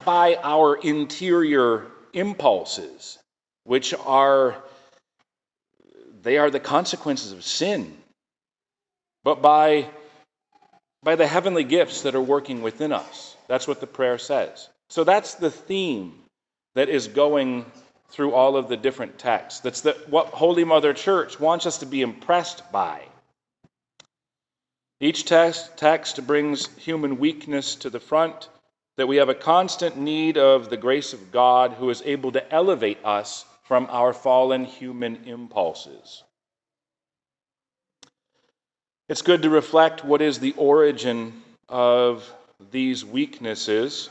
by our interior impulses, which are the consequences of sin, but by the heavenly gifts that are working within us. That's what the prayer says. So that's the theme that is going through all of the different texts. That's what Holy Mother Church wants us to be impressed by. Each text brings human weakness to the front, that we have a constant need of the grace of God who is able to elevate us from our fallen human impulses. It's good to reflect what is the origin of these weaknesses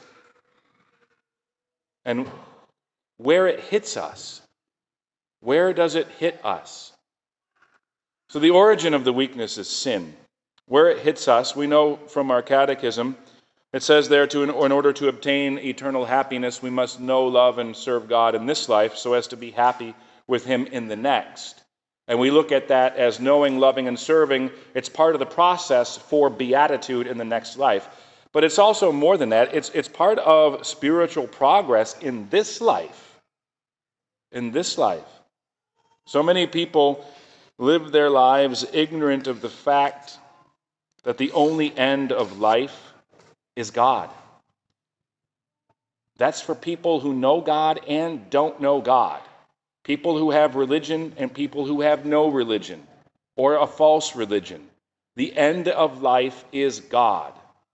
and where it hits us. Where does it hit us? So the origin of the weakness is sin. Where it hits us, we know from our catechism, it says there, in order to obtain eternal happiness, we must know, love, and serve God in this life so as to be happy with Him in the next. And we look at that as knowing, loving, and serving. It's part of the process for beatitude in the next life. But it's also more than that. It's part of spiritual progress in this life. In this life. So many people live their lives ignorant of the fact that the only end of life is God. That's for people who know God and don't know God. People who have religion and people who have no religion or a false religion. The end of life is God.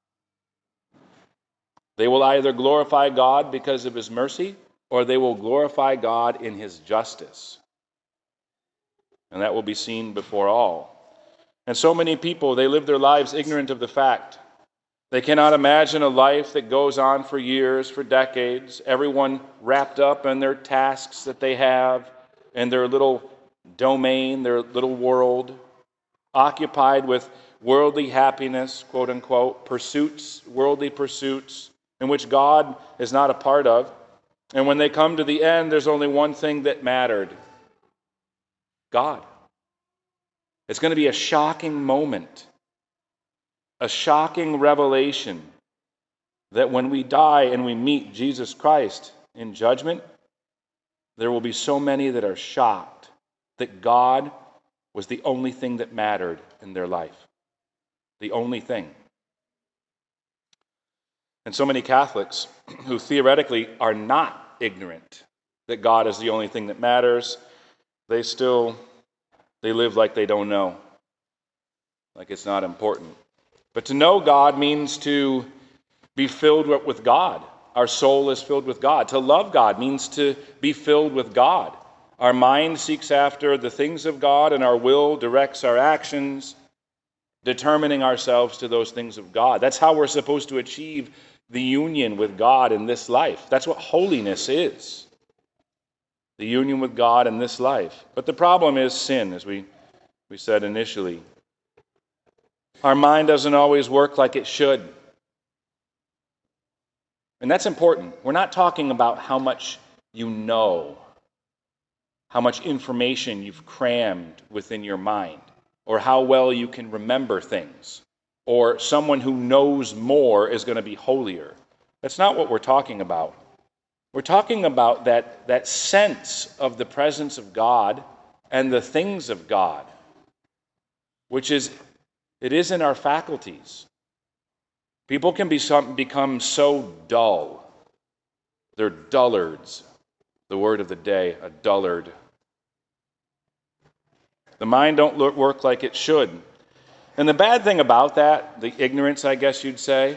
They will either glorify God because of His mercy or they will glorify God in His justice. And that will be seen before all. And so many people, they live their lives ignorant of the fact. They cannot imagine a life that goes on for years, for decades, everyone wrapped up in their tasks that they have, in their little domain, their little world, occupied with worldly happiness, quote unquote, pursuits, worldly pursuits, in which God is not a part of. And when they come to the end, there's only one thing that mattered: God. It's going to be a shocking moment, a shocking revelation that when we die and we meet Jesus Christ in judgment, there will be so many that are shocked that God was the only thing that mattered in their life. The only thing. And so many Catholics who theoretically are not ignorant that God is the only thing that matters, they live like they don't know, like it's not important. But to know God means to be filled with God. Our soul is filled with God. To love God means to be filled with God. Our mind seeks after the things of God, and our will directs our actions, determining ourselves to those things of God. That's how we're supposed to achieve the union with God in this life. That's what holiness is. The union with God in this life. But the problem is sin, as we said initially. Our mind doesn't always work like it should. And that's important. We're not talking about how much you know, how much information you've crammed within your mind, or how well you can remember things, or someone who knows more is going to be holier. That's not what we're talking about. We're talking about that sense of the presence of God and the things of God, which is, it is in our faculties. People can become so dull. They're dullards. The word of the day, a dullard. The mind don't work like it should. And the bad thing about that, the ignorance, I guess you'd say,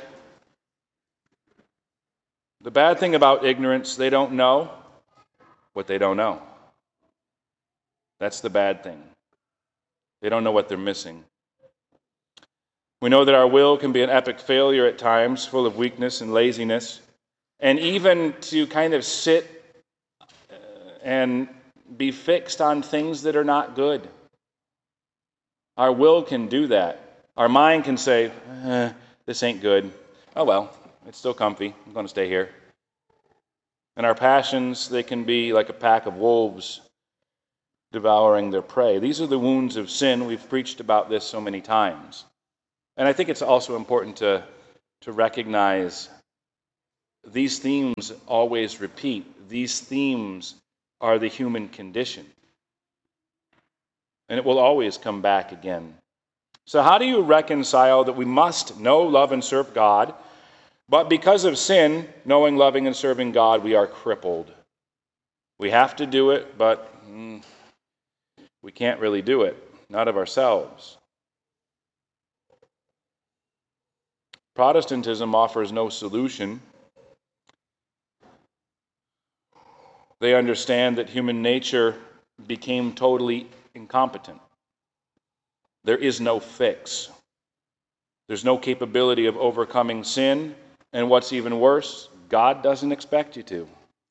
the bad thing about ignorance, they don't know what they don't know. That's the bad thing. They don't know what they're missing. We know that our will can be an epic failure at times, full of weakness and laziness. And even to kind of sit and be fixed on things that are not good. Our will can do that. Our mind can say, this ain't good. Oh well, it's still comfy. I'm going to stay here. And our passions, they can be like a pack of wolves devouring their prey. These are the wounds of sin. We've preached about this so many times. And I think it's also important to recognize these themes always repeat. These themes are the human condition. And it will always come back again. So how do you reconcile that we must know, love, and serve God, but because of sin, knowing, loving, and serving God, we are crippled? We have to do it, but we can't really do it, not of ourselves. Protestantism offers no solution. They understand that human nature became totally incompetent. There is no fix. There's no capability of overcoming sin, and what's even worse, God doesn't expect you to.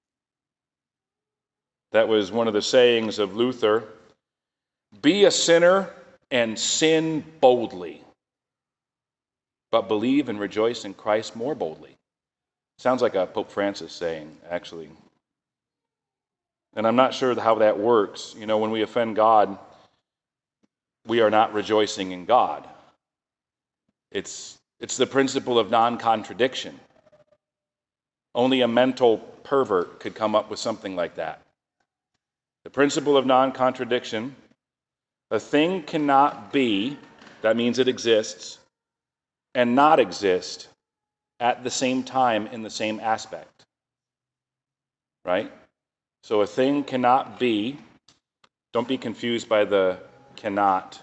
That was one of the sayings of Luther. Be a sinner and sin boldly, but believe and rejoice in Christ more boldly. Sounds like a Pope Francis saying, actually. And I'm not sure how that works. You know, when we offend God, we are not rejoicing in God. It's the principle of non-contradiction. Only a mental pervert could come up with something like that. The principle of non-contradiction, a thing cannot be, that means it exists, and not exist at the same time in the same aspect. Right? So a thing cannot be, don't be confused by the cannot.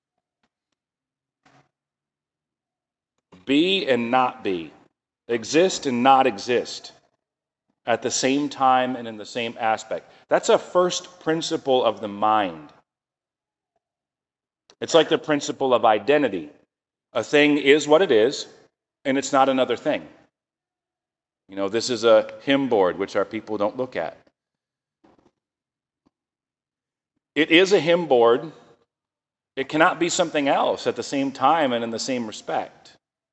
Be and not be. Exist and not exist at the same time and in the same aspect. That's a first principle of the mind. It's like the principle of identity. A thing is what it is, and it's not another thing. You know, this is a hymn board, which our people don't look at. It is a hymn board. It cannot be something else at the same time and in the same respect.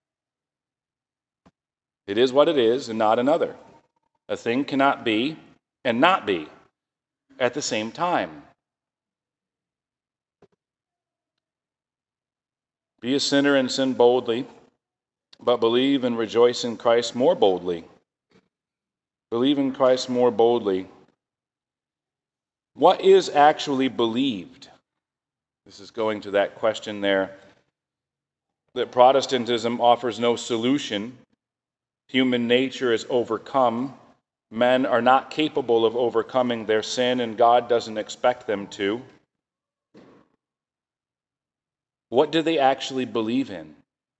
It is what it is and not another. A thing cannot be and not be at the same time. Be a sinner and sin boldly, but believe and rejoice in Christ more boldly. Believe in Christ more boldly. What is actually believed? This is going to that question there, that Protestantism offers no solution. Human nature is overcome. Men are not capable of overcoming their sin, and God doesn't expect them to. What do they actually believe in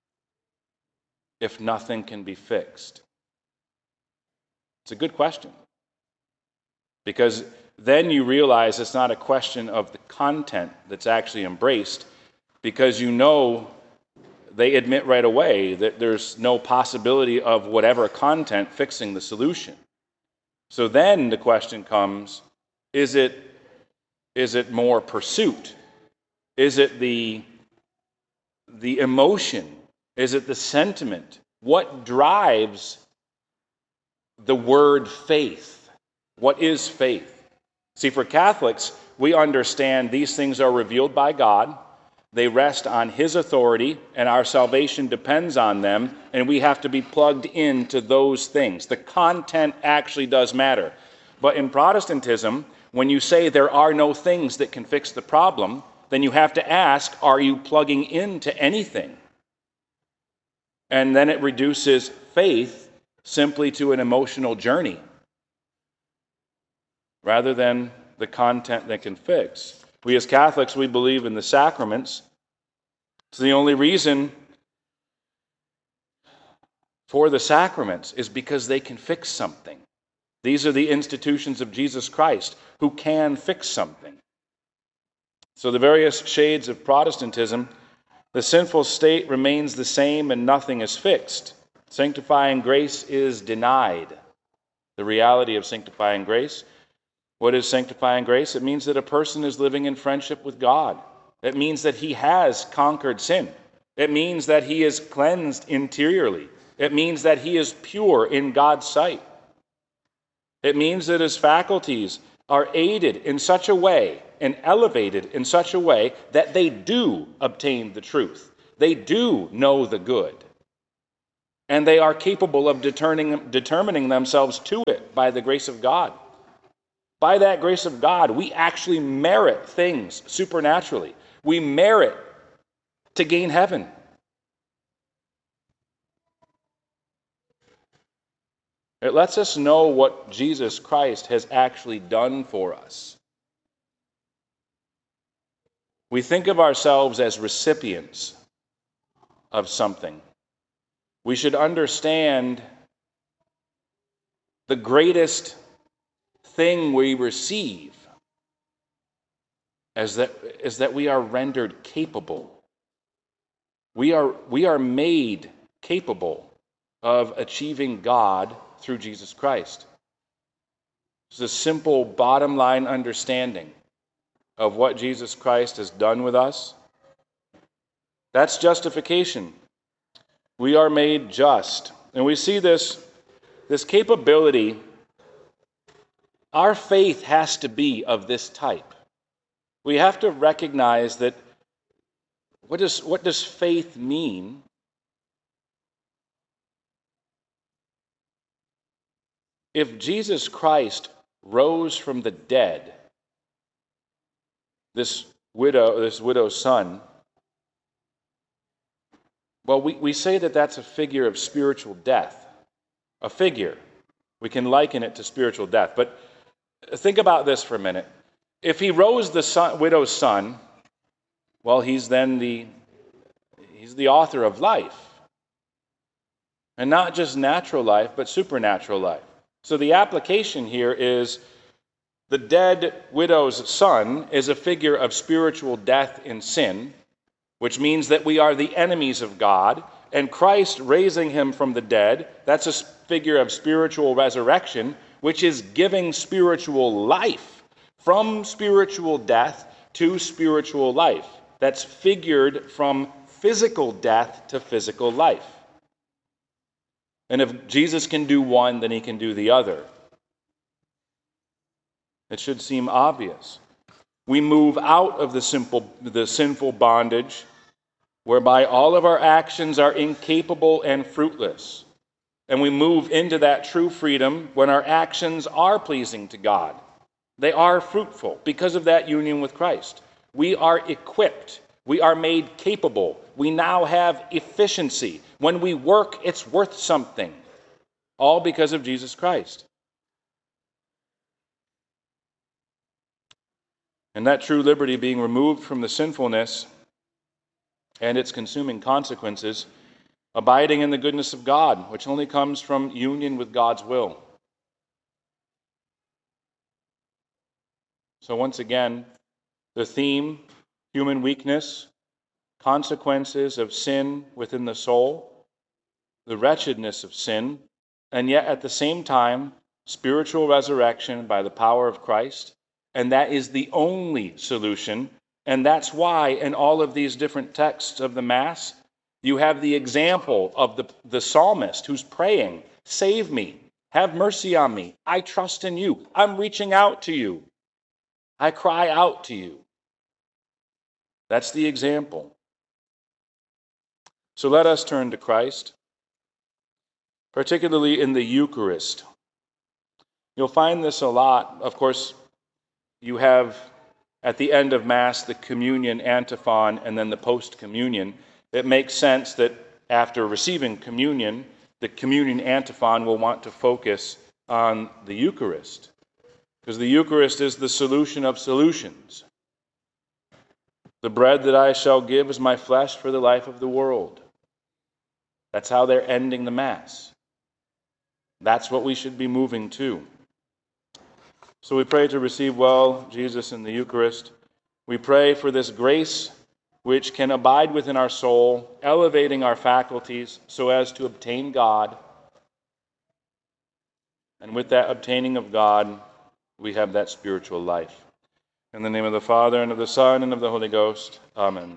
if nothing can be fixed? It's a good question. Because then you realize it's not a question of the content that's actually embraced, because you know they admit right away that there's no possibility of whatever content fixing the solution. So then the question comes, is it more pursuit? Is it the emotion? Is it the sentiment? What drives the word faith? What is faith? See, for Catholics, we understand these things are revealed by God. They rest on His authority, and our salvation depends on them, and we have to be plugged into those things. The content actually does matter. But in Protestantism, when you say there are no things that can fix the problem, then you have to ask, are you plugging into anything? And then it reduces faith simply to an emotional journey, rather than the content that can fix. We as Catholics, we believe in the sacraments. So the only reason for the sacraments is because they can fix something. These are the institutions of Jesus Christ who can fix something. So the various shades of Protestantism, the sinful state remains the same and nothing is fixed. Sanctifying grace is denied. The reality of sanctifying grace. What is sanctifying grace? It means that a person is living in friendship with God. It means that he has conquered sin. It means that he is cleansed interiorly. It means that he is pure in God's sight. It means that his faculties are aided in such a way and elevated in such a way that they do obtain the truth. They do know the good. And they are capable of determining themselves to it by the grace of God. By that grace of God, we actually merit things supernaturally. We merit to gain heaven. It lets us know what Jesus Christ has actually done for us. We think of ourselves as recipients of something. We should understand the greatest thing we receive is that we are rendered capable. We are made capable of achieving God through Jesus Christ. It's a simple bottom line understanding of what Jesus Christ has done with us. That's justification. We are made just. And we see this capability. Our faith has to be of this type. We have to recognize that what does faith mean? If Jesus Christ rose from the dead, this widow's son, well, we say that that's a figure of spiritual death. A figure. We can liken it to spiritual death. But think about this for a minute. If he rose the widow's son, well, he's the author of life. And not just natural life, but supernatural life. So the application here is the dead widow's son is a figure of spiritual death in sin, which means that we are the enemies of God, and Christ raising him from the dead, that's a figure of spiritual resurrection, which is giving spiritual life from spiritual death to spiritual life. That's figured from physical death to physical life. And if Jesus can do one, then he can do the other. It should seem obvious. We move out of the sinful bondage whereby all of our actions are incapable and fruitless. And we move into that true freedom when our actions are pleasing to God. They are fruitful because of that union with Christ. We are equipped. We are made capable. We now have efficiency. When we work, it's worth something. All because of Jesus Christ. And that true liberty being removed from the sinfulness and its consuming consequences, abiding in the goodness of God, which only comes from union with God's will. So once again, the theme, human weakness, consequences of sin within the soul, the wretchedness of sin, and yet at the same time, spiritual resurrection by the power of Christ. And that is the only solution. And that's why in all of these different texts of the Mass, you have the example of the psalmist who's praying, "Save me, have mercy on me, I trust in you, I'm reaching out to you, I cry out to you." That's the example. So let us turn to Christ, particularly in the Eucharist. You'll find this a lot. Of course, you have at the end of Mass the communion antiphon and then the post-communion. It makes sense that after receiving communion, the communion antiphon will want to focus on the Eucharist, because the Eucharist is the solution of solutions. The bread that I shall give is my flesh for the life of the world. That's how they're ending the Mass. That's what we should be moving to. So we pray to receive well Jesus in the Eucharist. We pray for this grace which can abide within our soul, elevating our faculties so as to obtain God. And with that obtaining of God, we have that spiritual life. In the name of the Father, and of the Son, and of the Holy Ghost. Amen.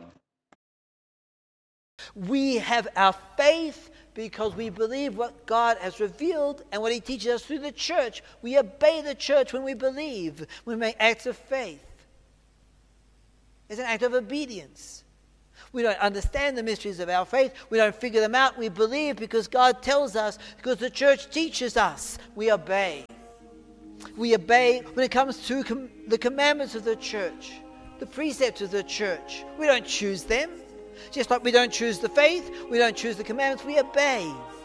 We have our faith because we believe what God has revealed and what he teaches us through the church. We obey the church when we believe. We make acts of faith. It's an act of obedience. We don't understand the mysteries of our faith. We don't figure them out. We believe because God tells us, because the church teaches us. We obey. We obey when it comes to the commandments of the church, the precepts of the church. We don't choose them. Just like we don't choose the faith, we don't choose the commandments, we obey.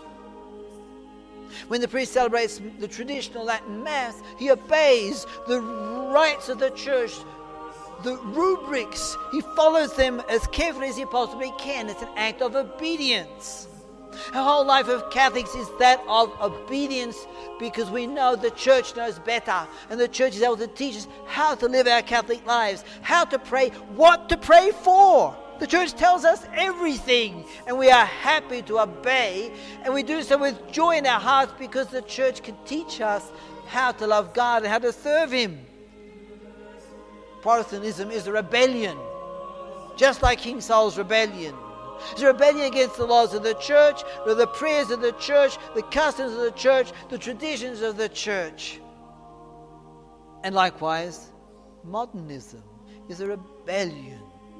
When the priest celebrates the traditional Latin Mass, he obeys the rites of the church, the rubrics. He follows them as carefully as he possibly can. It's an act of obedience. Our whole life of Catholics is that of obedience because we know the church knows better, and the church is able to teach us how to live our Catholic lives, how to pray, what to pray for. The church tells us everything, and we are happy to obey, and we do so with joy in our hearts because the church can teach us how to love God and how to serve Him. Protestantism is a rebellion, just like King Saul's rebellion. It's a rebellion against the laws of the church, the prayers of the church, the customs of the church, the traditions of the church. And likewise, modernism is a rebellion.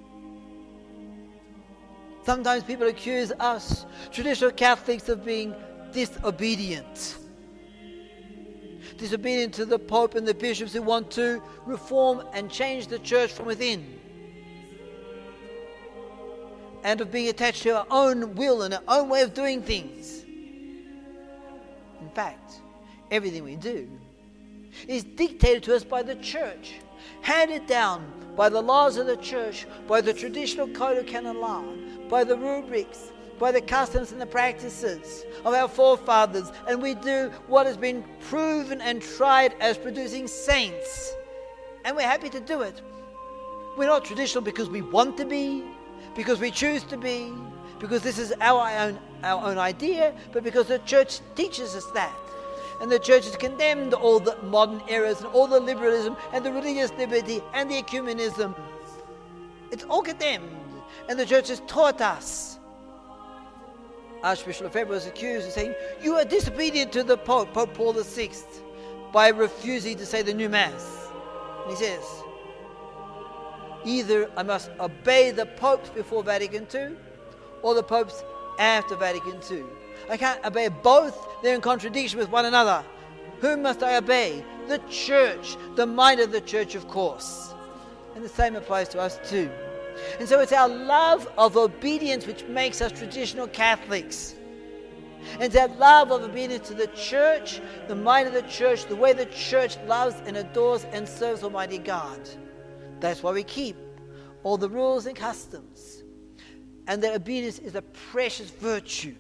Sometimes people accuse us, traditional Catholics, of being disobedient. Disobedient to the Pope and the bishops who want to reform and change the church from within. And of being attached to our own will and our own way of doing things. In fact, everything we do is dictated to us by the church, handed down by the laws of the church, by the traditional code of canon law, by the rubrics, by the customs and the practices of our forefathers, and we do what has been proven and tried as producing saints. And we're happy to do it. We're not traditional because we want to be, because we choose to be, because this is our own idea, but because the church teaches us that. And the church has condemned all the modern errors and all the liberalism and the religious liberty and the ecumenism. It's all condemned. And the church has taught us. Archbishop Lefebvre was accused of saying, you are disobedient to the Pope, Pope Paul VI, by refusing to say the new Mass. And he says, either I must obey the popes before Vatican II or the popes after Vatican II. I can't obey both. They're in contradiction with one another. Whom must I obey? The church, the mind of the church, of course. And the same applies to us too. And so it's our love of obedience which makes us traditional Catholics. And it's our love of obedience to the church, the mind of the church, the way the church loves and adores and serves Almighty God. That's why we keep all the rules and customs. And that obedience is a precious virtue.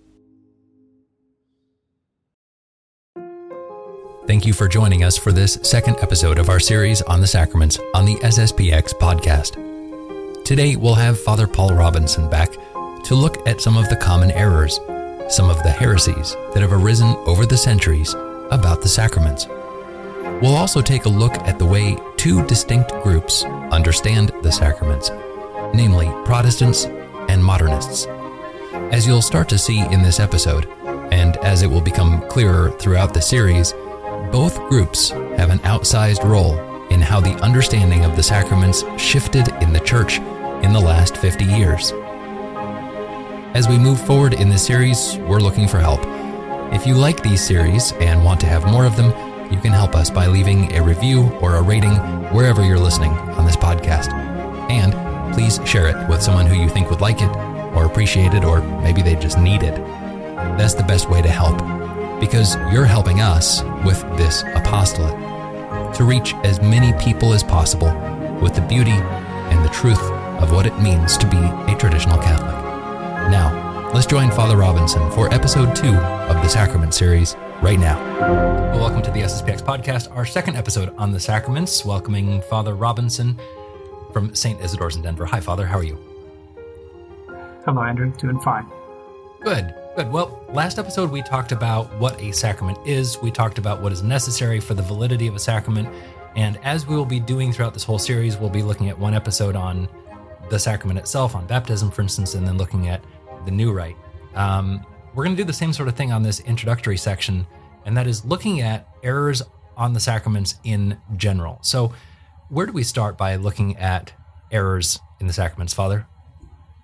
Thank you for joining us for this second episode of our series on the sacraments on the SSPX podcast. Today we'll have Father Paul Robinson back to look at some of the common errors, some of the heresies that have arisen over the centuries about the sacraments. We'll also take a look at the way two distinct groups understand the sacraments, namely Protestants and Modernists. As you'll start to see in this episode, and as it will become clearer throughout the series, both groups have an outsized role in how the understanding of the sacraments shifted in the Church in the last 50 years. As we move forward in this series, we're looking for help. If you like these series and want to have more of them, you can help us by leaving a review or a rating wherever you're listening on this podcast. And please share it with someone who you think would like it or appreciate it, or maybe they just need it. That's the best way to help, because you're helping us with this apostolate to reach as many people as possible with the beauty and the truth of what it means to be a traditional Catholic. Now, let's join Father Robinson for episode 2 of the Sacrament series right now. Well, welcome to the SSPX podcast, our second episode on the sacraments, welcoming Father Robinson from St. Isidore's in Denver. Hi, Father. How are you? Hello, Andrew. Doing fine. Good. Well, last episode we talked about what a sacrament is. We talked about what is necessary for the validity of a sacrament. And as we will be doing throughout this whole series, we'll be looking at one episode on the sacrament itself, on baptism, for instance, and then looking at the new rite. We're going to do the same sort of thing on this introductory section, and that is looking at errors on the sacraments in general. So where do we start by looking at errors in the sacraments, Father?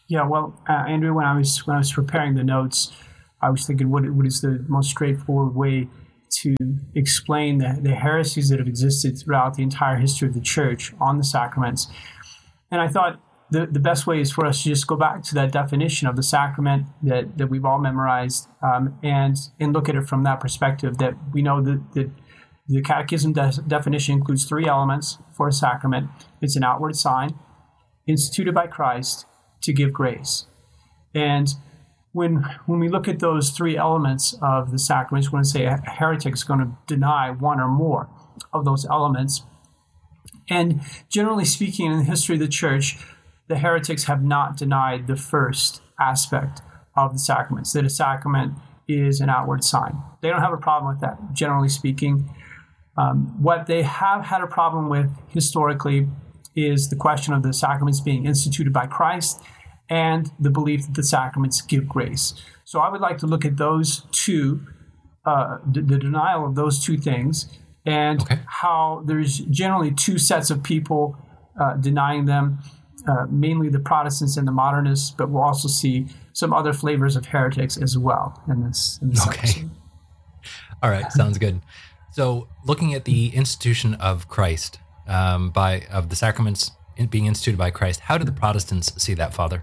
Yeah, well, Andrew, when I was preparing the notes, I was thinking, what is the most straightforward way to explain the heresies that have existed throughout the entire history of the church on the sacraments? And I thought the best way is for us to just go back to that definition of the sacrament that we've all memorized, and look at it from that perspective. That we know that the Catechism definition includes 3 elements for a sacrament. It's an outward sign, instituted by Christ to give grace. And when we look at those 3 elements of the sacraments, we're going to say a heretic is going to deny one or more of those elements. And generally speaking, in the history of the church, the heretics have not denied the first aspect of the sacraments, that a sacrament is an outward sign. They don't have a problem with that, generally speaking. What they have had a problem with historically is the question of the sacraments being instituted by Christ and the belief that the sacraments give grace. So I would like to look at those two, the denial of those 2 things, and how there's generally 2 sets of people denying them, mainly the Protestants and the modernists, but we'll also see some other flavors of heretics as well in this episode. All right, sounds good. So looking at the institution of Christ, of the sacraments being instituted by Christ, how do the Protestants see that, Father?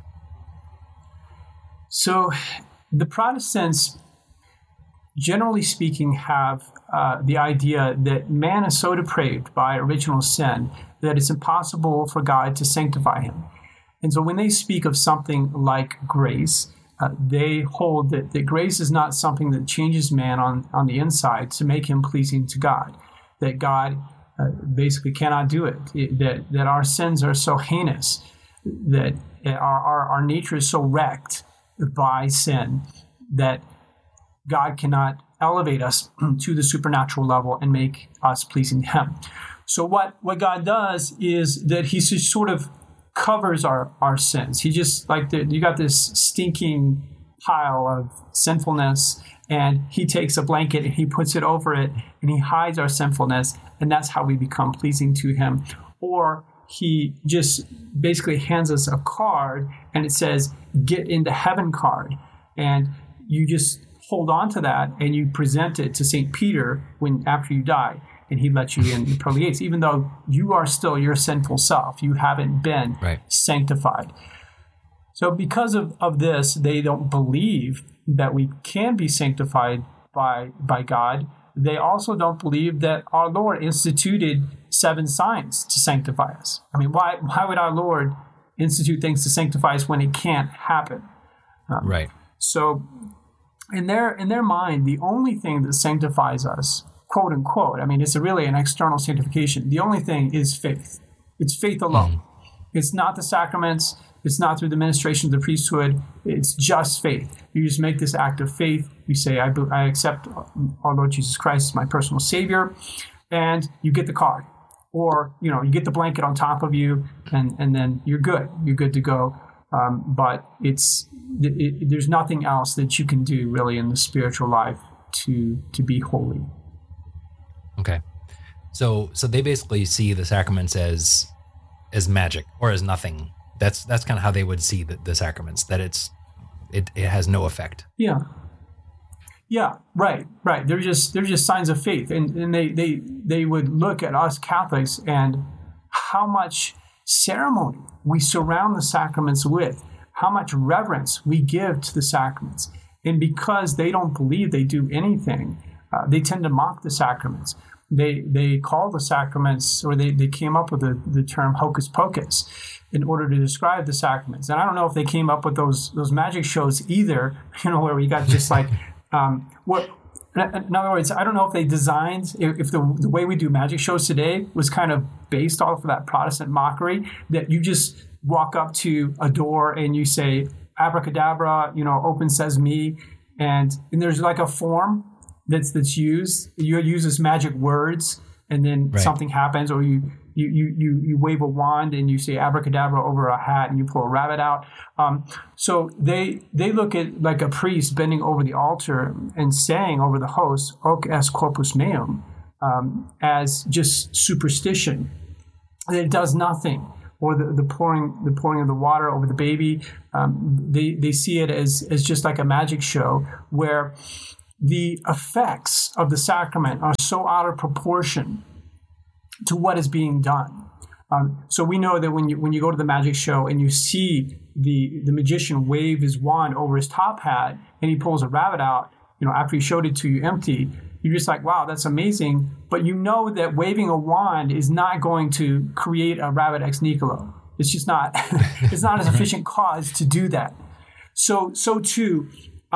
So the Protestants, generally speaking, have the idea that man is so depraved by original sin that it's impossible for God to sanctify him. And so when they speak of something like grace, they hold that grace is not something that changes man on the inside to make him pleasing to God, that God basically cannot do it, that our sins are so heinous, that our nature is so wrecked by sin that God cannot elevate us to the supernatural level and make us pleasing to him. So what God does is that he just sort of covers our sins. He just, you got this stinking pile of sinfulness, and he takes a blanket and he puts it over it and he hides our sinfulness, and that's how we become pleasing to him. Or he just basically hands us a card and it says, "Get into heaven" card. And you just hold on to that and you present it to St. Peter after you die, and he lets you in the pearly gates, even though you are still your sinful self. You haven't been sanctified. So because of this, they don't believe that we can be sanctified by God. They also don't believe that our Lord instituted 7 signs to sanctify us. I mean, why would our Lord institute things to sanctify us when it can't happen? So in their mind, the only thing that sanctifies us, quote unquote, I mean, it's really an external sanctification. The only thing is faith. It's faith alone. It's not the sacraments. It's not through the ministration of the priesthood. It's just faith. You just make this act of faith. You say, I accept our Lord Jesus Christ as my personal Savior, and you get the card. Or, you get the blanket on top of you, and then you're good. You're good to go. But there's nothing else that you can do really in the spiritual life to be holy. Okay. So they basically see the sacraments as magic or as nothing. That's kind of how they would see the sacraments, that it has no effect. Yeah, right. They're just signs of faith, and they would look at us Catholics and how much ceremony we surround the sacraments with, how much reverence we give to the sacraments, and because they don't believe they do anything, they tend to mock the sacraments. They call the sacraments, or they came up with the term hocus pocus in order to describe the sacraments. And I don't know if they came up with those magic shows either, where we got just like, in other words, I don't know if they designed, if the way we do magic shows today was kind of based off of that Protestant mockery, that you just walk up to a door and you say, abracadabra, open sesame, and there's like a form that's used. You use this magic words, and then something happens, or you wave a wand and you say abracadabra over a hat and you pull a rabbit out. So they look at like a priest bending over the altar and saying over the host, "Hoc est corpus meum," as just superstition. It does nothing or the pouring of the water over the baby. They see it as just like a magic show where the effects of the sacrament are so out of proportion to what is being done. So we know that when you go to the magic show and you see the magician wave his wand over his top hat and he pulls a rabbit out, after he showed it to you empty, you're just like, wow, that's amazing. But you know that waving a wand is not going to create a rabbit ex nihilo. It's just not. It's not a sufficient cause to do that. So too,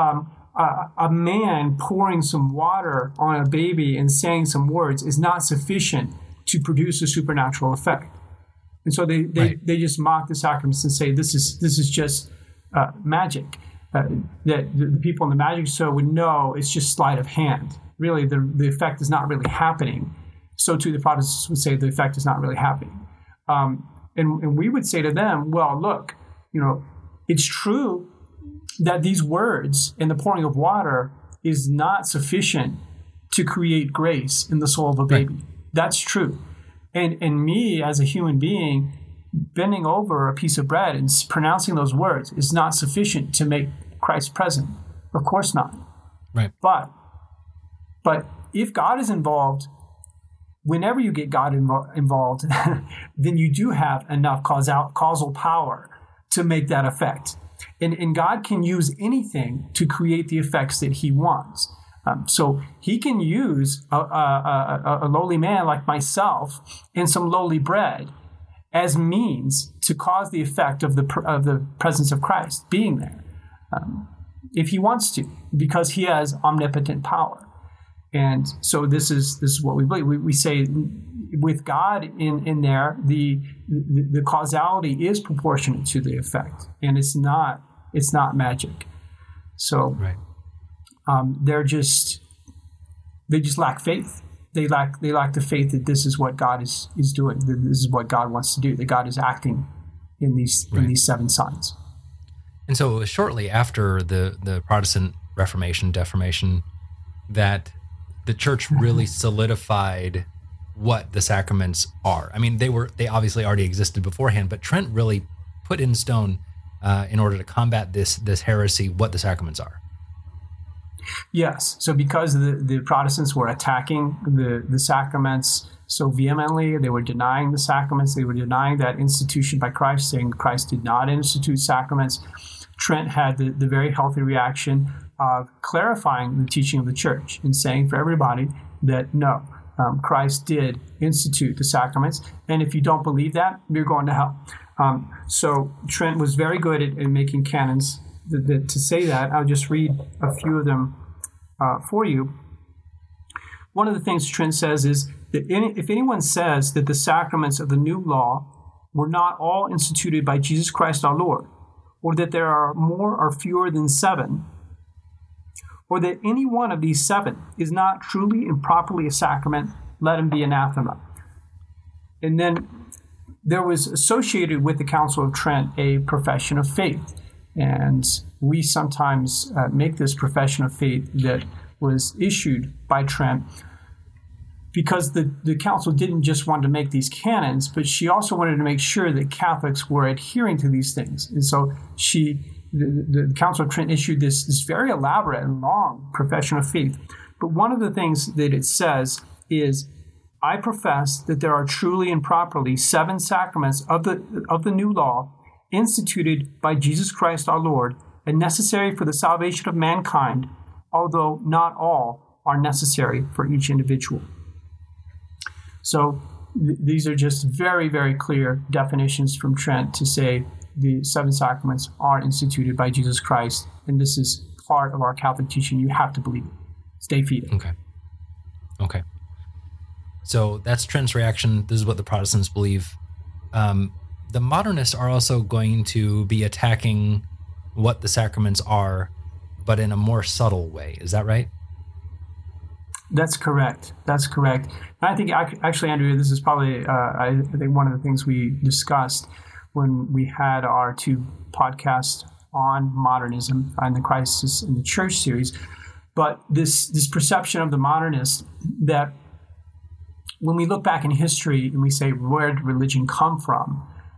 a man pouring some water on a baby and saying some words is not sufficient to produce a supernatural effect. And so they just mock the sacraments and say this is just magic. That the people in the magic show would know it's just sleight of hand. Really, the effect is not really happening. So too, the Protestants would say the effect is not really happening. And we would say to them, well, look, it's true that these words and the pouring of water is not sufficient to create grace in the soul of a baby. Right. That's true. And me as a human being bending over a piece of bread and pronouncing those words is not sufficient to make Christ present. Of course not. Right. But if God is involved, whenever you get God involved, then you do have enough causal power to make that effect. And God can use anything to create the effects that he wants. So he can use a lowly man like myself and some lowly bread as means to cause the effect of the presence of Christ being there, if he wants to, because he has omnipotent power. And so this is what we believe. We say with God in there, the causality is proportionate to the effect, and it's not magic. So right. They just lack faith. They lack the faith that this is what God is doing. That this is what God wants to do. That God is acting in these seven signs. And so it was shortly after the Protestant Reformation, that the church really solidified what the sacraments are. I mean, they obviously already existed beforehand, but Trent really put in stone in order to combat this heresy what the sacraments are. Yes. So because the Protestants were attacking the sacraments so vehemently, they were denying the sacraments, they were denying that institution by Christ, saying Christ did not institute sacraments. Trent had the very healthy reaction of clarifying the teaching of the church and saying for everybody that no, Christ did institute the sacraments, and if you don't believe that, you're going to hell. So Trent was very good at making canons to say that. I'll just read a few of them for you. One of the things Trent says is that if anyone says that the sacraments of the new law were not all instituted by Jesus Christ our Lord, or that there are more or fewer than 7, or that any one of these 7 is not truly and properly a sacrament, let him be anathema. And then there was associated with the Council of Trent a profession of faith. And we sometimes make this profession of faith that was issued by Trent because the council didn't just want to make these canons, but she also wanted to make sure that Catholics were adhering to these things. And so the Council of Trent issued this very elaborate and long profession of faith. But one of the things that it says is, I profess that there are truly and properly 7 sacraments of the new law instituted by Jesus Christ our Lord and necessary for the salvation of mankind, although not all are necessary for each individual. So these are just very, very clear definitions from Trent to say the 7 sacraments are instituted by Jesus Christ, and this is part of our Catholic teaching. You have to believe it. Stay fide. Okay. So that's Trent's reaction. This is what the Protestants believe. The modernists are also going to be attacking what the sacraments are, but in a more subtle way. Is that right? That's correct. And I think, actually, Andrew, this is probably, I think, one of the things we discussed when we had our 2 podcasts on modernism and the Crisis in the Church series. But this perception of the modernists that when we look back in history and we say, where did religion come from?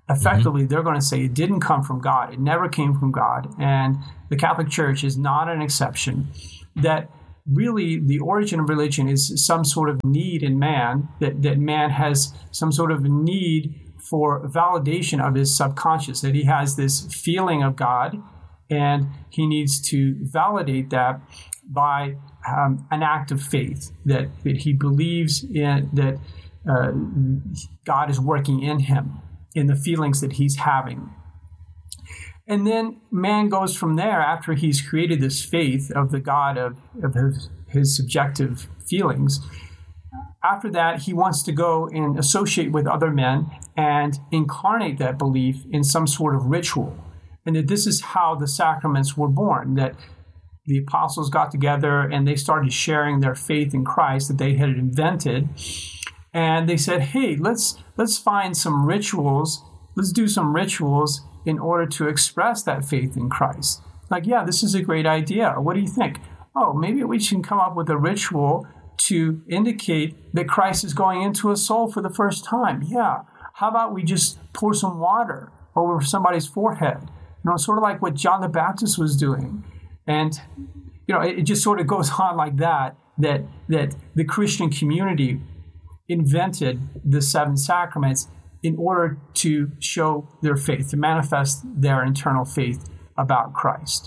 effectively they're going to say it didn't come from God. It never came from God. And the Catholic Church is not an exception. That really the origin of religion is some sort of need in man, that man has some sort of need for validation of his subconscious, that he has this feeling of God, and he needs to validate that by an act of faith, that he believes in that God is working in him, in the feelings that he's having. And then man goes from there, after he's created this faith of the God of his subjective feelings. After that, he wants to go and associate with other men and incarnate that belief in some sort of ritual. And that this is how the sacraments were born, that the apostles got together and they started sharing their faith in Christ that they had invented. And they said, hey, let's find some rituals. Let's do some rituals in order to express that faith in Christ. Like, yeah, this is a great idea. What do you think? Oh, maybe we should come up with a ritual to indicate that Christ is going into a soul for the first time. Yeah. How about we just pour some water over somebody's forehead? Sort of like what John the Baptist was doing. And, it just sort of goes on like that the Christian community invented the 7 sacraments in order to show their faith, to manifest their internal faith about Christ.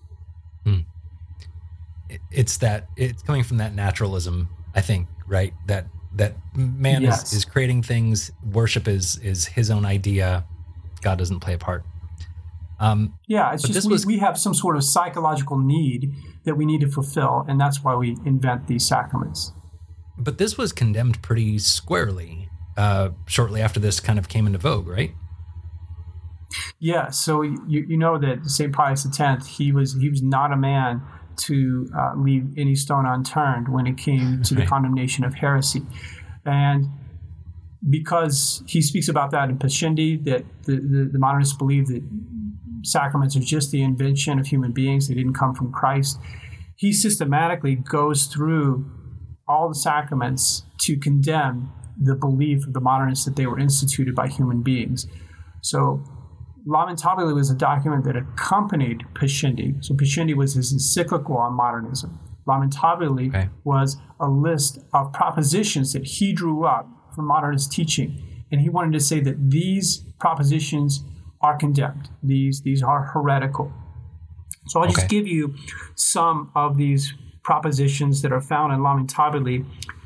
It's coming from that naturalism, I think, right? That man is creating things. Worship is his own idea. God doesn't play a part. It's just we have some sort of psychological need that we need to fulfill, and that's why we invent these sacraments. But this was condemned pretty squarely shortly after this kind of came into vogue, right? Yeah, so you know that St. Pius X, he was not a man to leave any stone unturned when it came to the condemnation of heresy. And because he speaks about that in Pascendi, that the modernists believe that sacraments are just the invention of human beings, they didn't come from Christ, he systematically goes through all the sacraments to condemn the belief of the modernists that they were instituted by human beings. So Lamentabili was a document that accompanied Pascendi. So Pascendi was his encyclical on modernism. Lamentabili was a list of propositions that he drew up from modernist teaching. And he wanted to say that these propositions are condemned. These are heretical. So I'll just give you some of these propositions that are found in Lamentabili.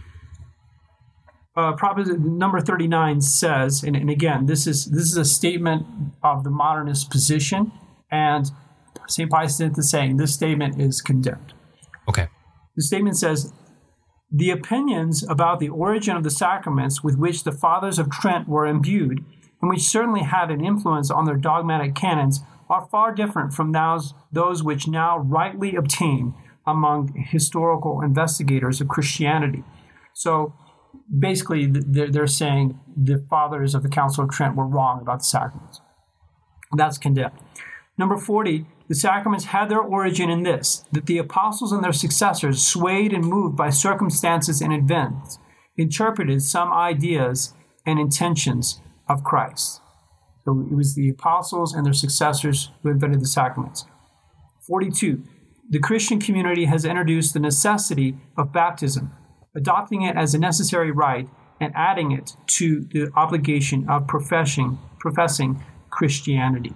Proposition number 39 says, and again, this is a statement of the modernist position, and St. Pius X is saying this statement is condemned. Okay. The statement says, the opinions about the origin of the sacraments with which the Fathers of Trent were imbued, and which certainly had an influence on their dogmatic canons, are far different from those which now rightly obtain among historical investigators of Christianity. So basically, they're saying the Fathers of the Council of Trent were wrong about the sacraments. That's condemned. Number 40, the sacraments had their origin in this, that the apostles and their successors, swayed and moved by circumstances and events, interpreted some ideas and intentions of Christ. So it was the apostles and their successors who invented the sacraments. 42, the Christian community has introduced the necessity of baptism, adopting it as a necessary rite and adding it to the obligation of professing Christianity.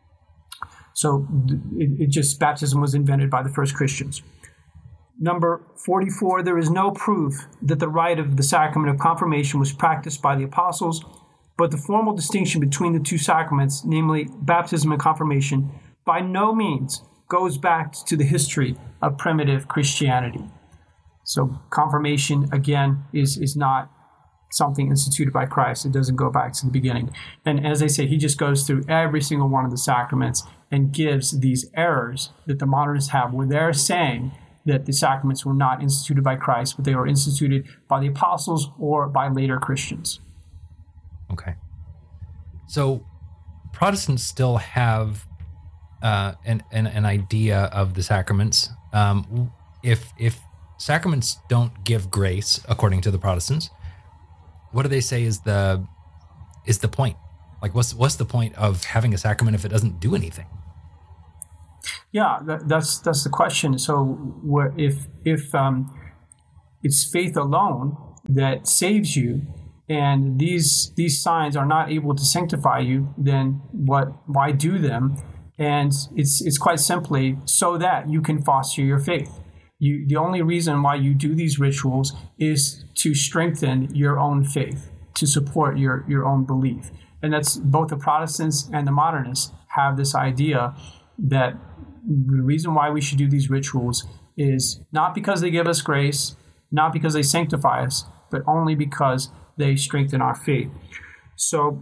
So baptism was invented by the first Christians. Number 44, there is no proof that the rite of the sacrament of confirmation was practiced by the apostles, but the formal distinction between the two sacraments, namely baptism and confirmation, by no means goes back to the history of primitive Christianity. So confirmation, again, is not something instituted by Christ. It doesn't go back to the beginning. And as I say, he just goes through every single one of the sacraments and gives these errors that the modernists have, where they're saying that the sacraments were not instituted by Christ, but they were instituted by the apostles or by later Christians. Okay. So Protestants still have an idea of the sacraments. If sacraments don't give grace, according to the Protestants, what do they say is the point? Like, what's the point of having a sacrament if it doesn't do anything? Yeah, that's the question. So, if it's faith alone that saves you, and these signs are not able to sanctify you, then why do them? And it's quite simply so that you can foster your faith. The only reason why you do these rituals is to strengthen your own faith, to support your own belief. And that's both the Protestants and the modernists have this idea that the reason why we should do these rituals is not because they give us grace, not because they sanctify us, but only because they strengthen our faith. So,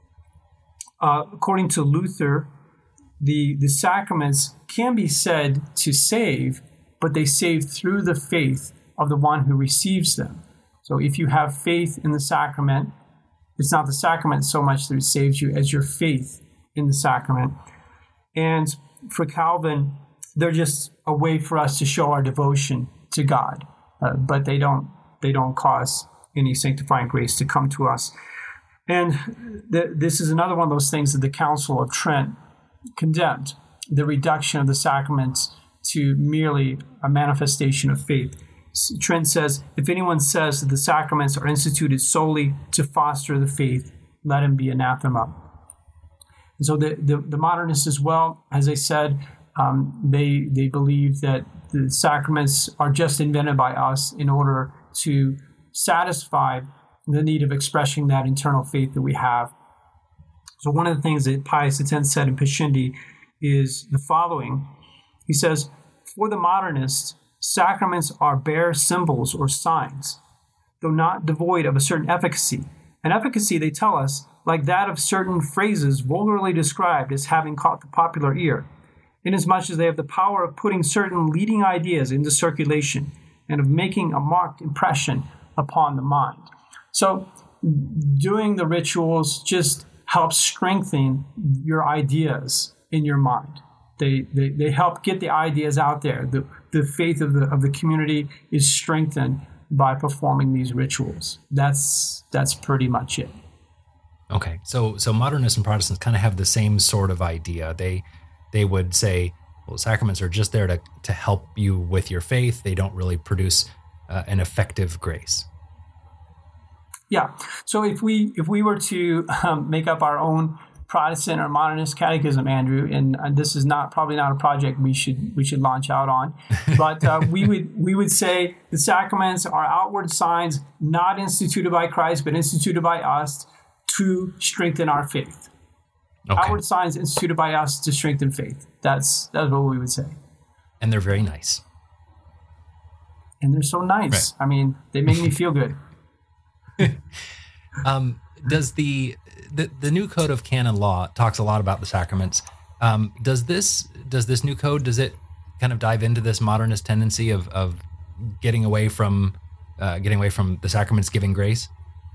according to Luther, the sacraments can be said to save, but they save through the faith of the one who receives them. So if you have faith in the sacrament, it's not the sacrament so much that it saves you as your faith in the sacrament. And for Calvin, they're just a way for us to show our devotion to God, but they don't cause any sanctifying grace to come to us. And this is another one of those things that the Council of Trent condemned, the reduction of the sacraments to merely a manifestation of faith. Trent says, if anyone says that the sacraments are instituted solely to foster the faith, let him be anathema. And so the modernists as well, as I said, they believe that the sacraments are just invented by us in order to satisfy the need of expressing that internal faith that we have. So one of the things that Pius X said in Pascendi is the following. He says, for the modernists, sacraments are bare symbols or signs, though not devoid of a certain efficacy. An efficacy, they tell us, like that of certain phrases vulgarly described as having caught the popular ear, inasmuch as they have the power of putting certain leading ideas into circulation and of making a marked impression upon the mind. So doing the rituals just helps strengthen your ideas in your mind. They help get the ideas out there. The faith of the community is strengthened by performing these rituals. That's pretty much it. Okay, so modernists and Protestants kind of have the same sort of idea. They would say, well, sacraments are just there to help you with your faith. They don't really produce an effective grace. Yeah. So if we were to make up our own Protestant or modernist catechism, Andrew, and this is probably not a project we should launch out on, but we would say the sacraments are outward signs not instituted by Christ but instituted by us to strengthen our faith. Okay. Outward signs instituted by us to strengthen faith. That's what we would say. And they're very nice. And they're so nice. Right. I mean, they make me feel good. Does the new code of canon law talks a lot about the sacraments? Does this new code, does it kind of dive into this modernist tendency of getting away from the sacraments giving grace?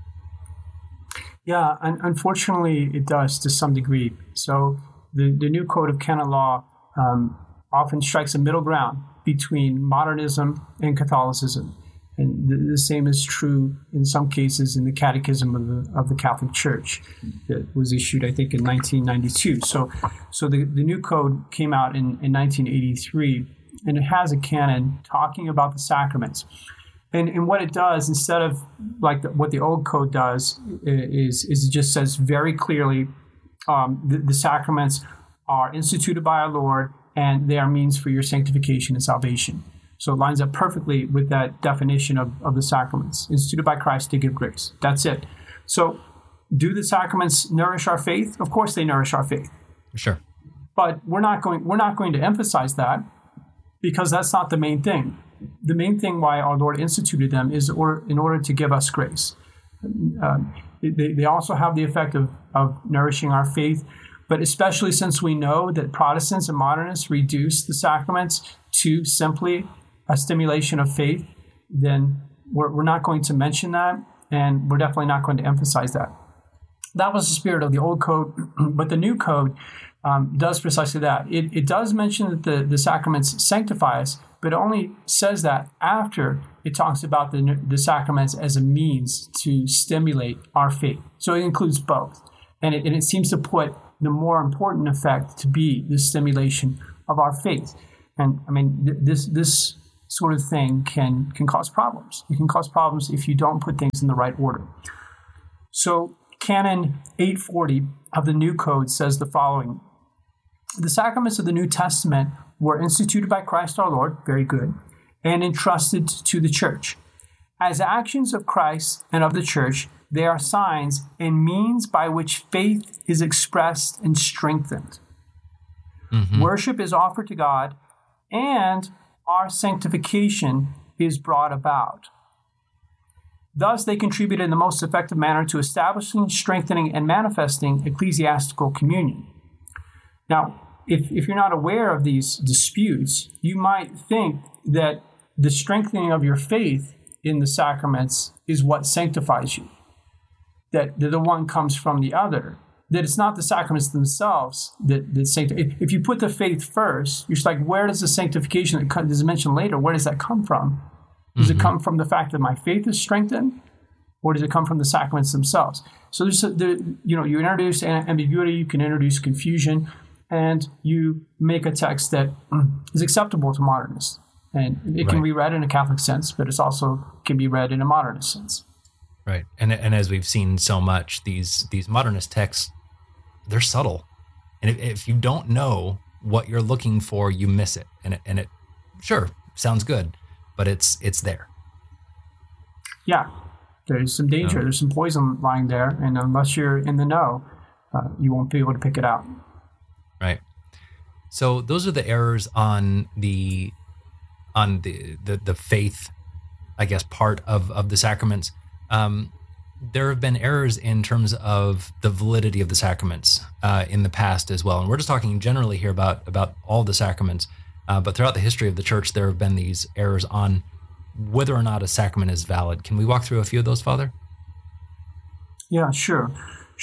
Yeah, unfortunately it does to some degree. So the new code of canon law often strikes a middle ground between modernism and Catholicism. And the same is true in some cases in the Catechism of the Catholic Church that was issued, I think, in 1992. So the new code came out in 1983, and it has a canon talking about the sacraments. And what it does, instead of like what the old code does, is it just says very clearly the sacraments are instituted by our Lord, and they are means for your sanctification and salvation. So it lines up perfectly with that definition of the sacraments, instituted by Christ to give grace. That's it. So do the sacraments nourish our faith? Of course they nourish our faith. Sure. But we're not going to emphasize that because that's not the main thing. The main thing why our Lord instituted them is in order to give us grace. They also have the effect of nourishing our faith, but especially since we know that Protestants and modernists reduce the sacraments to simply a stimulation of faith, then we're not going to mention that, and we're definitely not going to emphasize that. That was the spirit of the old code, but the new code does precisely that. It does mention that the sacraments sanctify us, but it only says that after it talks about the sacraments as a means to stimulate our faith. So it includes both. And it seems to put the more important effect to be the stimulation of our faith. And I mean, this sort of thing can cause problems. It can cause problems if you don't put things in the right order. So Canon 840 of the New Code says the following: the sacraments of the New Testament were instituted by Christ our Lord, very good, and entrusted to the church. As actions of Christ and of the church, they are signs and means by which faith is expressed and strengthened. Mm-hmm. Worship is offered to God, and our sanctification is brought about. Thus, they contribute in the most effective manner to establishing, strengthening, and manifesting ecclesiastical communion. Now, if you're not aware of these disputes, you might think that the strengthening of your faith in the sacraments is what sanctifies you, that the one comes from the other, that it's not the sacraments themselves that sanctify. If you put the faith first, you're just like, where does the sanctification that is mentioned later, where does that come from? Does it come from the fact that my faith is strengthened, or does it come from the sacraments themselves? So you introduce ambiguity, you can introduce confusion, and you make a text that is acceptable to modernists. And it can be read in a Catholic sense, but it also can be read in a modernist sense. Right. And as we've seen so much, these modernist texts, they're subtle. And if you don't know what you're looking for, you miss it. And it sure sounds good, but it's there. Yeah. There's some danger. There's some poison lying there. And unless you're in the know, you won't be able to pick it out. Right. So those are the errors on the faith, I guess, part of the sacraments. There have been errors in terms of the validity of the sacraments in the past as well. And we're just talking generally here about all the sacraments. But throughout the history of the church, there have been these errors on whether or not a sacrament is valid. Can we walk through a few of those, Father? Yeah, sure.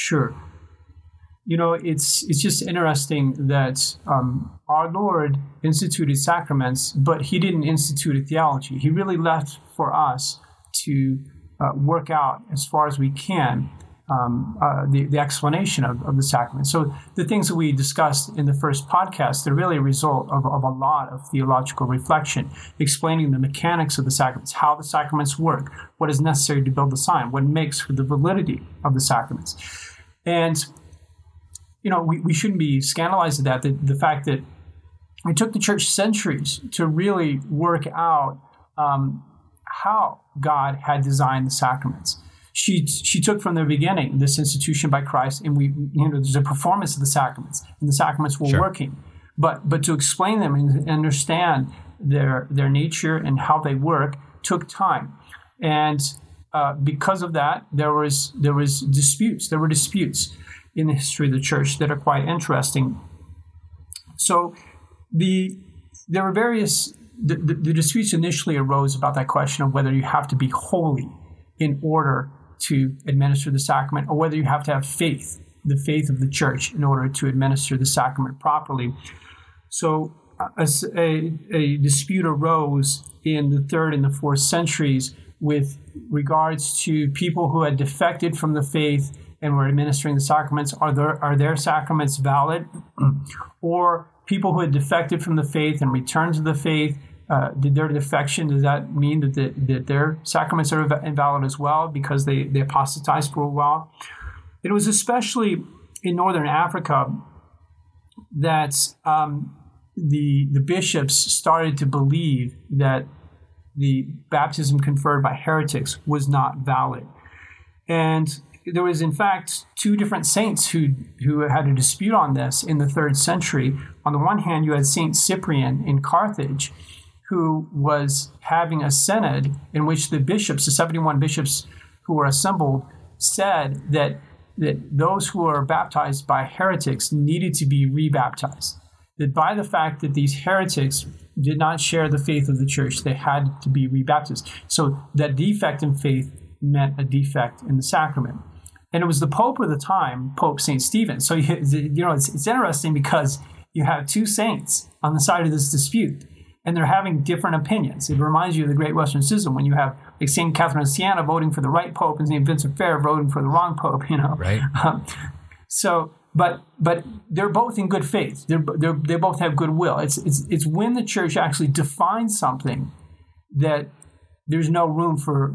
You know, it's just interesting that our Lord instituted sacraments, but he didn't institute a theology. He really left for us to work out as far as we can the explanation of the sacrament. So the things that we discussed in the first podcast, they're really a result of a lot of theological reflection, explaining the mechanics of the sacraments, how the sacraments work, what is necessary to build the sign, what makes for the validity of the sacraments. And, you know, we shouldn't be scandalized at that, the fact that it took the church centuries to really work out how God had designed the sacraments. She took from the beginning this institution by Christ, and there's a performance of the sacraments, and the sacraments were working. But to explain them and understand their nature and how they work took time. And because of that, there were disputes in the history of the church that are quite interesting. So there were various. The disputes initially arose about that question of whether you have to be holy in order to administer the sacrament, or whether you have to have faith, the faith of the church, in order to administer the sacrament properly. So a dispute arose in the 3rd and the 4th centuries with regards to people who had defected from the faith and were administering the sacraments. Are their sacraments valid? Or people who had defected from the faith and returned to the faith, did their defection, does that mean that their sacraments are invalid as well because they apostatized for a while? It was especially in Northern Africa that the bishops started to believe that the baptism conferred by heretics was not valid. And there was, in fact, 2 different saints who had a dispute on this in the 3rd century. On the one hand, you had Saint Cyprian in Carthage, who was having a synod in which the bishops, the 71 bishops who were assembled, said that those who are baptized by heretics needed to be rebaptized. That by the fact that these heretics did not share the faith of the church, they had to be rebaptized. So that defect in faith meant a defect in the sacrament. And it was the Pope of the time, Pope St. Stephen. So, it's interesting because you have 2 saints on the side of this dispute, and they're having different opinions. It reminds you of the Great Western Schism when you have like St. Catherine of Siena voting for the right Pope and St. Vincent Ferrer voting for the wrong Pope, Right. So, but they're both in good faith. They both have goodwill. It's when the church actually defines something that there's no room for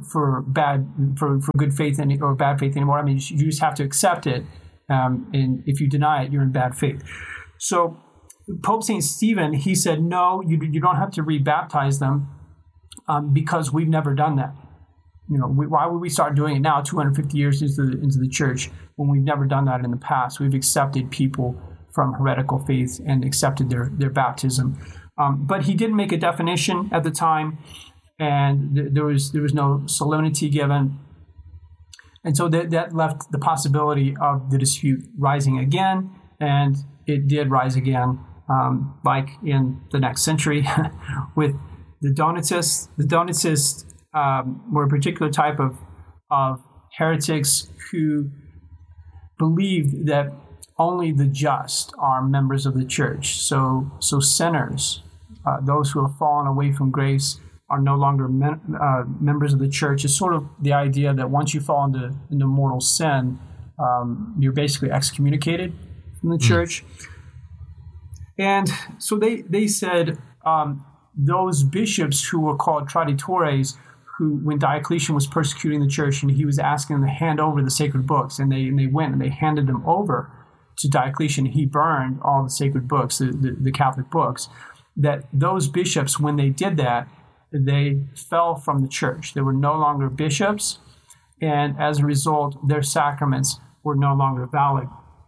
good faith or bad faith anymore. I mean, you just have to accept it, and if you deny it, you're in bad faith. So, Pope St. Stephen, he said, no, you don't have to rebaptize them because we've never done that. Why would we start doing it now, 250 years into the church, when we've never done that in the past? We've accepted people from heretical faiths and accepted their baptism. But he didn't make a definition at the time, and there was no solemnity given. And so that left the possibility of the dispute rising again, and it did rise again, like in the next century with the Donatists. The Donatists were a particular type of heretics who believed that only the just are members of the church. So sinners, those who have fallen away from grace, are no longer members of the church. It's sort of the idea that once you fall into mortal sin, you're basically excommunicated from the church. And so they said those bishops who were called traditores, who, when Diocletian was persecuting the church and he was asking them to hand over the sacred books, and they went and they handed them over to Diocletian, he burned all the sacred books, the Catholic books, that those bishops, when they did that, they fell from the church. They were no longer bishops, and as a result, their sacraments were no longer valid.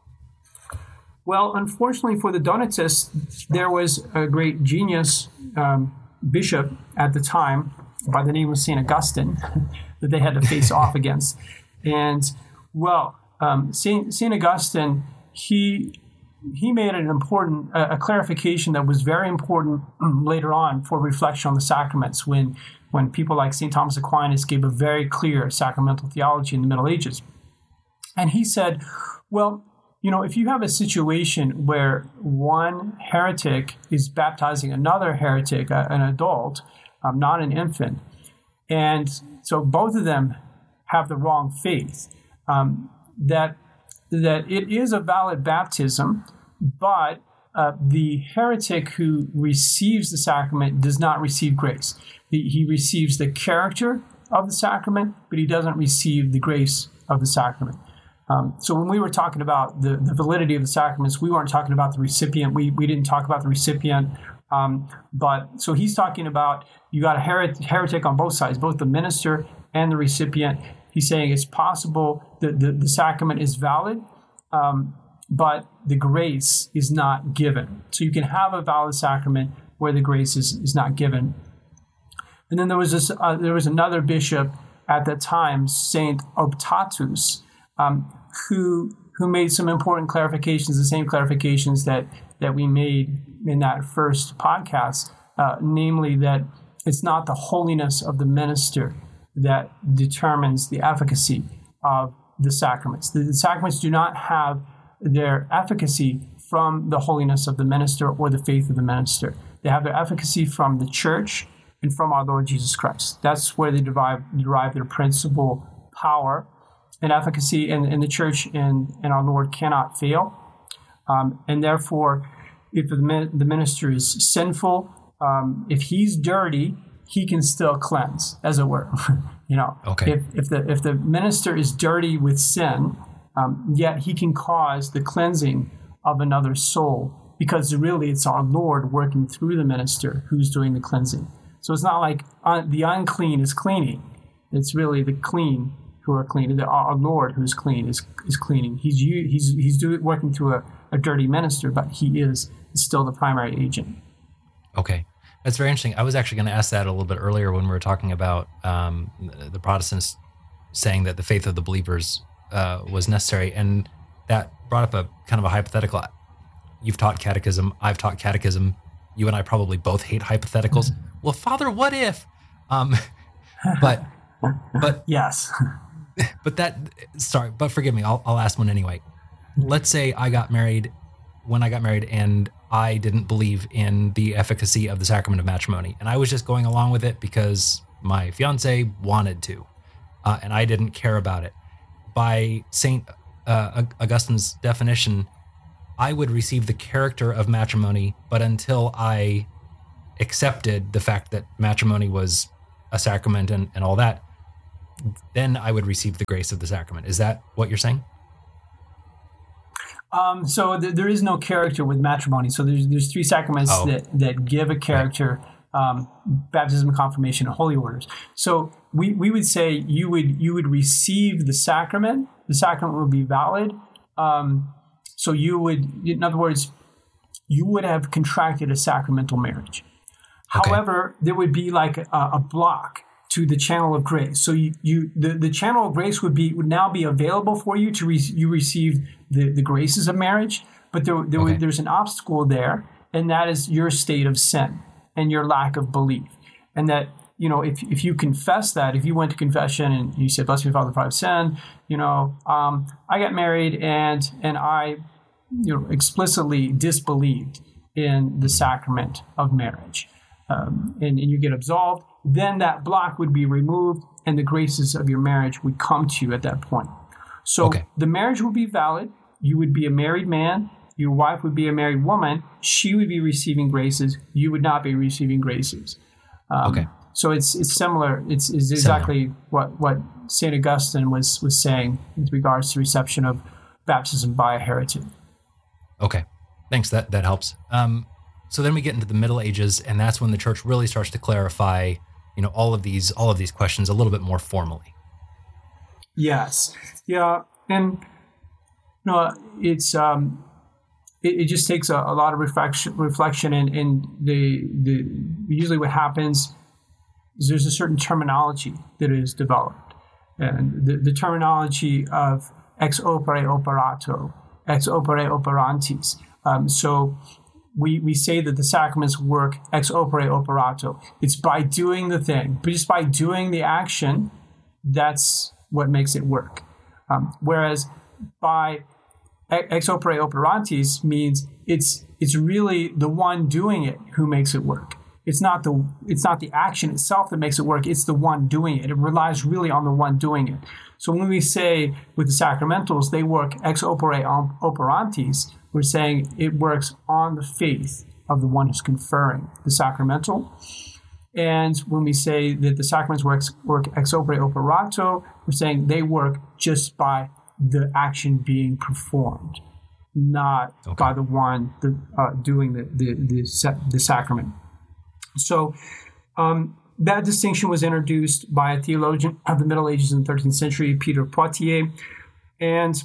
Well, unfortunately for the Donatists, there was a great genius bishop at the time by the name of St. Augustine that they had to face off against. And, well, St. Augustine, he made a clarification that was very important later on for reflection on the sacraments when people like St. Thomas Aquinas gave a very clear sacramental theology in the Middle Ages. And he said, well, if you have a situation where one heretic is baptizing another heretic, an adult, not an infant, and so both of them have the wrong faith, that it is a valid baptism, but the heretic who receives the sacrament does not receive grace. He receives the character of the sacrament, but he doesn't receive the grace of the sacrament. So when we were talking about the validity of the sacraments, we weren't talking about the recipient. We didn't talk about the recipient. But so he's talking about you got a heretic on both sides, both the minister and the recipient. He's saying it's possible that the sacrament is valid, but the grace is not given. So you can have a valid sacrament where the grace is not given. And then there was another bishop at that time, Saint Optatus, who made some important clarifications, the same clarifications that we made in that first podcast, namely that it's not the holiness of the minister that determines the efficacy of the sacraments. The sacraments do not have their efficacy from the holiness of the minister or the faith of the minister. They have their efficacy from the church and from our Lord Jesus Christ. That's where they derive their principal power and efficacy, and the church and our Lord cannot fail. And therefore, if the minister is sinful, if he's dirty, he can still cleanse, as it were. Okay. If the minister is dirty with sin, yet he can cause the cleansing of another soul, because really it's our Lord working through the minister who's doing the cleansing. So it's not like the unclean is cleaning; it's really the clean who are clean. Our Lord who's clean is cleaning. He's working through a dirty minister, but he is still the primary agent. Okay. That's very interesting. I was actually going to ask that a little bit earlier when we were talking about the Protestants saying that the faith of the believers was necessary, and that brought up a kind of a hypothetical. You've taught catechism. I've taught catechism. You and I probably both hate hypotheticals. Well, Father, what if? But yes. But forgive me. I'll ask one anyway. Let's say I got married when I got married, and I didn't believe in the efficacy of the sacrament of matrimony, and I was just going along with it because my fiance wanted to, and I didn't care about it. By Saint Augustine's definition, I would receive the character of matrimony, but until I accepted the fact that matrimony was a sacrament and all that, then I would receive the grace of the sacrament. Is that what you're saying? So there is no character with matrimony. So there's three sacraments that give a character: baptism, confirmation, and holy orders. So we would say you would receive the sacrament. The sacrament would be valid. So you would, in other words, you would have contracted a sacramental marriage. Okay. However, there would be like a block to the channel of grace. So the channel of grace would now be available for you to you receive the graces of marriage, but there's an obstacle there, and that is your state of sin and your lack of belief. And that, if you confess that, if you went to confession and you said, "Bless me, Father, for I've sinned," I got married and I, explicitly disbelieved in the sacrament of marriage, and you get absolved, then that block would be removed and the graces of your marriage would come to you at that point. So the marriage would be valid. You would be a married man. Your wife would be a married woman. She would be receiving graces. You would not be receiving graces. So it's similar. It's exactly what St. Augustine was saying with regards to reception of baptism by a heretic. Okay, thanks. That helps. So then we get into the Middle Ages, and that's when the church really starts to clarify, all of these questions a little bit more formally. Yes. Yeah. And it's it just takes a lot of reflection, and usually what happens is there's a certain terminology that is developed, and the terminology of ex opere operato, ex opere operantis. So we say that the sacraments work ex opere operato. It's by doing the thing, but just by doing the action, that's what makes it work. Whereas by ex opere operantis means it's really the one doing it who makes it work. It's not the action itself that makes it work. It's the one doing it. It relies really on the one doing it. So when we say with the sacramentals, they work ex opere operantis, we're saying it works on the faith of the one who's conferring the sacramental. And when we say that the sacraments work ex opere operato, we're saying they work just by the action being performed, not by the one doing the sacrament. So that distinction was introduced by a theologian of the Middle Ages in the 13th century, Peter of Poitiers, and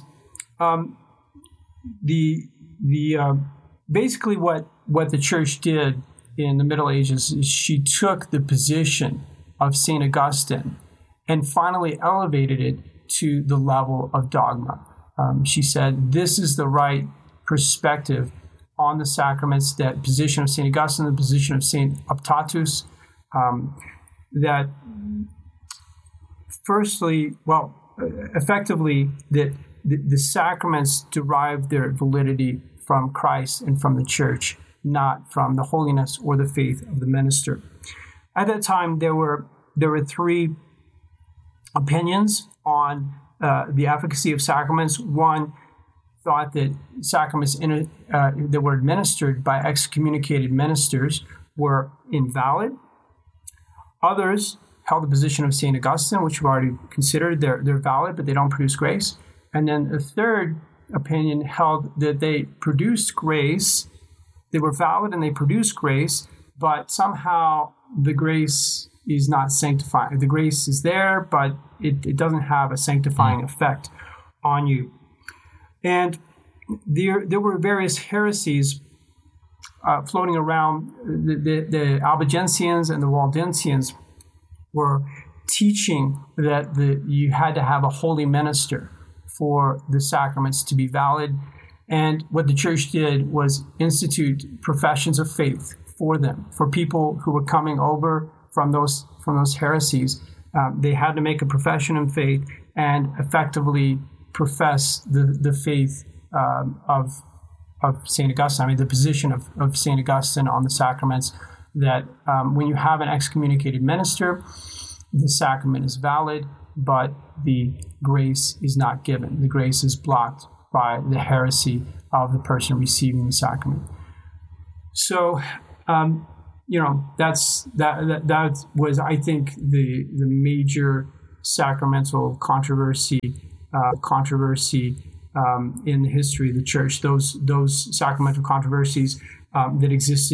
basically what the church did in the Middle Ages is she took the position of St. Augustine and finally elevated it to the level of dogma. She said, this is the right perspective on the sacraments, that position of St. Augustine, the position of St. Optatus, that effectively, that the sacraments derive their validity from Christ and from the church, not from the holiness or the faith of the minister. At that time, there were three opinions on the efficacy of sacraments. One thought that sacraments that were administered by excommunicated ministers were invalid. Others held the position of St. Augustine, which we've already considered. They're valid, but they don't produce grace. And then a third opinion held that they produced grace. They were valid and they produced grace, but somehow the grace is not sanctifying. The grace is there, but it doesn't have a sanctifying effect on you. And there were various heresies floating around. The Albigensians and the Waldensians were teaching that you had to have a holy minister for the sacraments to be valid. And what the church did was institute professions of faith for them, for people who were coming over from those heresies. They had to make a profession of faith and effectively profess the faith of St. Augustine. I mean, the position of St. Augustine on the sacraments, that when you have an excommunicated minister, the sacrament is valid, but the grace is not given. The grace is blocked by the heresy of the person receiving the sacrament. So, that was, I think, the major sacramental controversy in the history of the church. Those sacramental controversies that existed